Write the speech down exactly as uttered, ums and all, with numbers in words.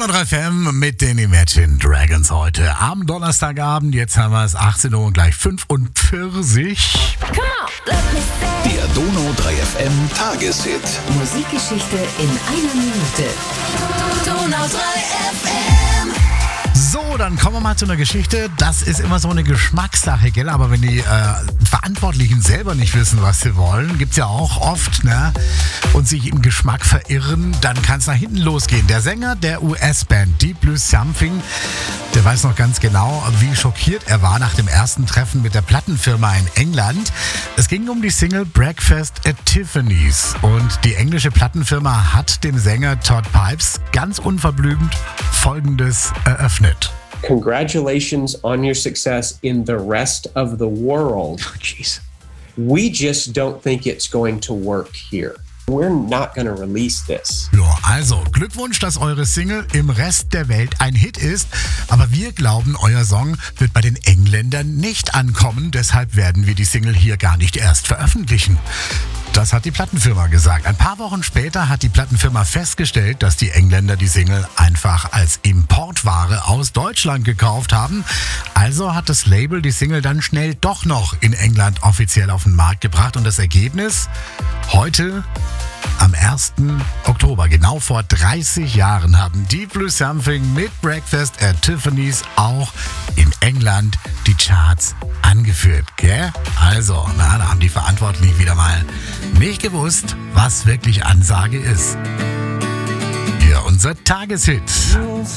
Donau drei F M mit den Imagine Dragons heute am Donnerstagabend. Jetzt haben wir es achtzehn Uhr und gleich fünfundvierzig. Come on, let me say. Der Donau drei F M Tageshit. Musikgeschichte in einer Minute. Donau drei F M. So, dann kommen wir mal zu einer Geschichte. Das ist immer so eine Geschmackssache, gell? Aber wenn die äh, Verantwortlichen selber nicht wissen, was sie wollen, gibt's ja auch oft, ne? Und sich im Geschmack verirren, dann kann es nach hinten losgehen. Der Sänger der U S-Band Deep Blue Something, der weiß noch ganz genau, wie schockiert er war nach dem ersten Treffen mit der Plattenfirma in England. Es ging um die Single Breakfast at Tiffany's. Und die englische Plattenfirma hat dem Sänger Todd Pipes ganz unverblümt Folgendes eröffnet. Congratulations on your success in the rest of the world. Oh, jeez. We just don't think it's going to work here. We're not going to release this. Ja, also Glückwunsch, dass eure Single im Rest der Welt ein Hit ist. Aber wir glauben, euer Song wird bei den Engländern nicht ankommen. Deshalb werden wir die Single hier gar nicht erst veröffentlichen. Das hat die Plattenfirma gesagt. Ein paar Wochen später hat die Plattenfirma festgestellt, dass die Engländer die Single einfach als Importware aus Deutschland gekauft haben. Also hat das Label die Single dann schnell doch noch in England offiziell auf den Markt gebracht. Und das Ergebnis? Heute, am ersten Oktober, genau vor dreißig Jahren, haben Deep Blue Something mit Breakfast at Tiffany's auch in England die Charts angeführt, gell? Also, na, da haben die Verantwortlichen wieder mal nicht gewusst, was wirklich Ansage ist. Hier unser Tageshit.